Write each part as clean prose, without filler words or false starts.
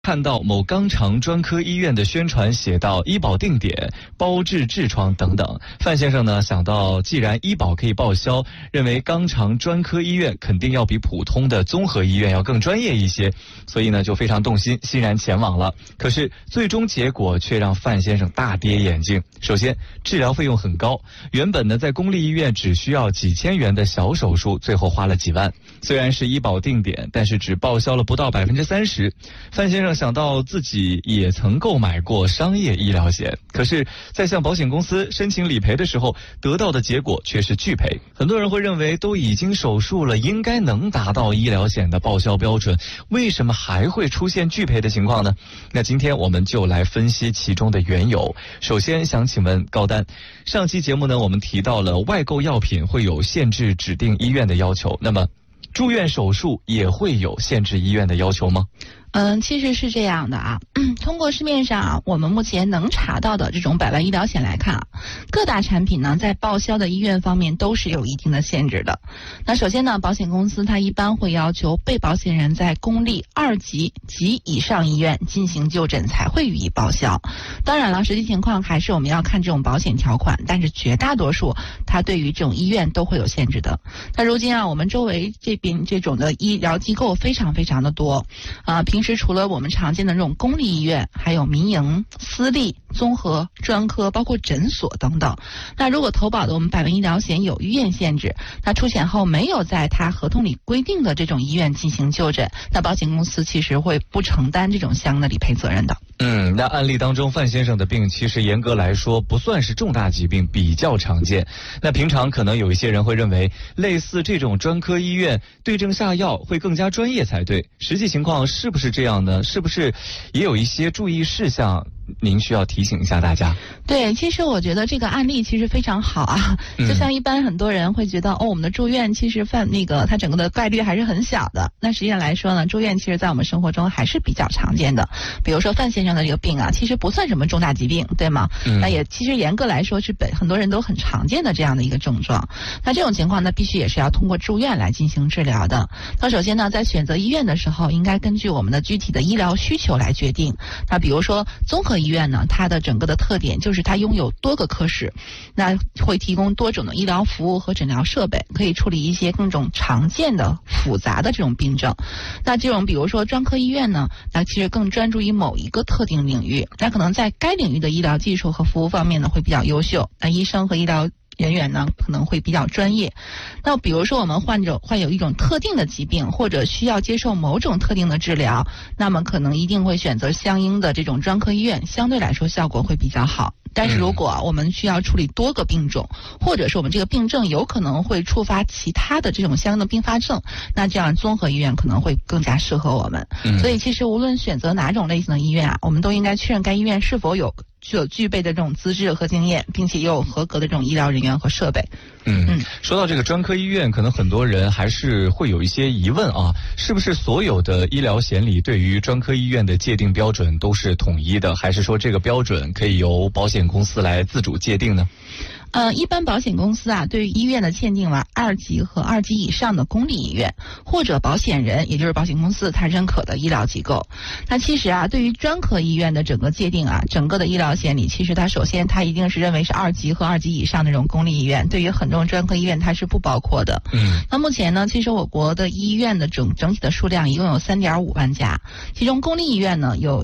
看到某肛肠专科医院的宣传写到医保定点、包治痔疮等等，范先生呢想到，既然医保可以报销，认为肛肠专科医院肯定要比普通的综合医院要更专业一些，所以呢就非常动心，欣然前往了。可是最终结果却让范先生大跌眼镜。首先，治疗费用很高，原本呢在公立医院只需要几千元的小手术，最后花了几万。虽然是医保定点，但是只报销了不到30%。范先生想到自己也曾购买过商业医疗险，可是在向保险公司申请理赔的时候，得到的结果却是拒赔。很多人会认为都已经手术了，应该能达到医疗险的报销标准，为什么还会出现拒赔的情况呢？那今天我们就来分析其中的缘由。首先想请问高丹，上期节目呢我们提到了外购药品会有限制指定医院的要求，那么住院手术也会有限制医院的要求吗？ 其实是这样的啊，通过市面上我们目前能查到的这种百万医疗险来看啊，各大产品呢在报销的医院方面都是有一定的限制的。那首先呢，保险公司它一般会要求被保险人在公立2级及以上医院进行就诊才会予以报销。当然了，实际情况还是我们要看这种保险条款，但是绝大多数它对于这种医院都会有限制的。那如今啊，我们周围这边这种的医疗机构非常非常的多啊，平时除了我们常见的这种公立医院，还有民营、私立、综合、专科，包括诊所等等。那如果投保的我们百万医疗险有医院限制，那出险后没有在他合同里规定的这种医院进行就诊，那保险公司其实会不承担这种相应的理赔责任的。 那案例当中范先生的病其实严格来说不算是重大疾病，比较常见。那平常可能有一些人会认为类似这种专科医院对症下药会更加专业才对，实际情况是不是这样呢？是不是也有一些注意事项您需要提醒一下大家？ 对，其实我觉得这个案例其实非常好啊。就像一般很多人会觉得我们的住院其实它整个的概率还是很小的。那实际上来说呢，住院其实在我们生活中还是比较常见的。比如说范先生的这个病啊，其实不算什么重大疾病，对吗？那也其实严格来说是很多人都很常见的这样的一个症状。那这种情况呢，必须也是要通过住院来进行治疗的。那首先呢，在选择医院的时候，应该根据我们的具体的医疗需求来决定。那比如说综合医院呢，它的整个的特点就是它拥有多个科室，那会提供多种的医疗服务和诊疗设备，可以处理一些各种常见的复杂的这种病症。那这种比如说专科医院呢，那其实更专注于某一个特定领域，那可能在该领域的医疗技术和服务方面呢会比较优秀，那医生和医疗人员呢可能会比较专业。那比如说我们患有一种特定的疾病，或者需要接受某种特定的治疗，那么可能一定会选择相应的这种专科医院，相对来说效果会比较好。但是如果我们需要处理多个病种，或者是我们这个病症有可能会触发其他的这种相应的并发症，那这样综合医院可能会更加适合我们。所以其实无论选择哪种类型的医院啊，我们都应该确认该医院是否具备的这种资质和经验，并且也有合格的这种医疗人员和设备。 说到这个专科医院，可能很多人还是会有一些疑问啊，是不是所有的医疗险里对于专科医院的界定标准都是统一的，还是说这个标准可以由保险公司来自主界定呢？ 一般保险公司啊，对于医院的鉴定为2级和2级以上的公立医院，或者保险人，也就是保险公司它认可的医疗机构。那其实啊，对于专科医院的整个界定啊，整个的医疗险里，其实它首先它一定是认为是2级和2级以上的这种公立医院，对于很多专科医院它是不包括的。那目前呢，其实我国的医院的整体的数量一共有3.5万家，其中公立医院呢有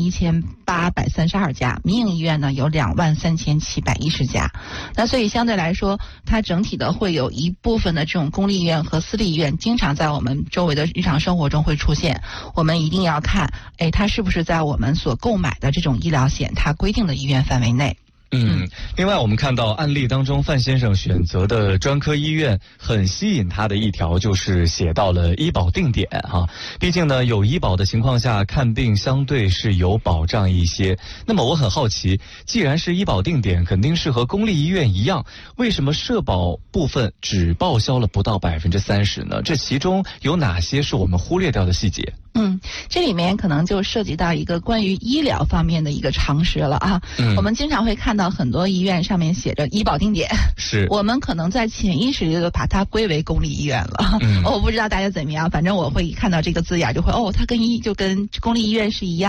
11832家，民营医院呢有23710家。那所以相对来说，它整体的会有一部分的这种公立医院和私立医院经常在我们周围的日常生活中会出现，我们一定要看它是不是在我们所购买的这种医疗险它规定的医院范围内。 另外我们看到案例当中范先生选择的专科医院很吸引他的一条就是写到了医保定点啊，毕竟呢有医保的情况下看病相对是有保障一些。那么我很好奇，既然是医保定点，肯定是和公立医院一样，为什么社保部分只报销了不到30%呢？这其中有哪些是我们忽略掉的细节？ 这里面可能就涉及到一个关于医疗方面的一个常识了啊。我们经常会看到很多医院上面写着医保定点， 是我们可能在潜意识里就把它归为公立医院了。我不知道大家怎么样，反正我会看到这个字眼就会它跟公立医院是一样。